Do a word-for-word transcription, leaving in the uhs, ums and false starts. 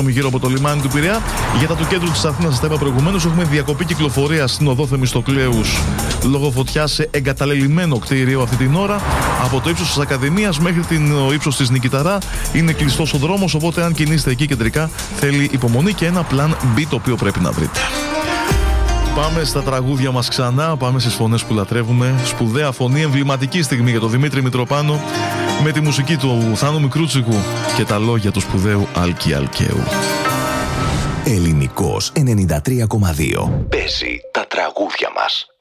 συγγνώμη, γύρω από το λιμάνι του Πειραιά. Για τα του κέντρου της Αθήνας, σας τα είπα προηγουμένως, έχουμε διακοπή κυκλοφορία στην οδό Θεμιστοκλέους λόγω φωτιάς σε εγκαταλελειμμένο κτίριο αυτή την ώρα. Από το ύψος της Ακαδημίας μέχρι το ύψος της Νικηταρά είναι κλειστός ο δρόμος. Οπότε, αν κινείστε εκεί κεντρικά, θέλει υπομονή και ένα plan B το οποίο πρέπει να βρείτε. Πάμε στα τραγούδια μας ξανά, πάμε στις φωνές που λατρεύουμε. Σπουδαία φωνή, εμβληματική στιγμή για τον Δημήτρη Μητροπάνο, με τη μουσική του Θάνου Μικρούτσικου και τα λόγια του σπουδαίου Άλκη Αλκαίου. Ελληνικός ενενήντα τρία κόμμα δύο. Παίζει τα τραγούδια μας.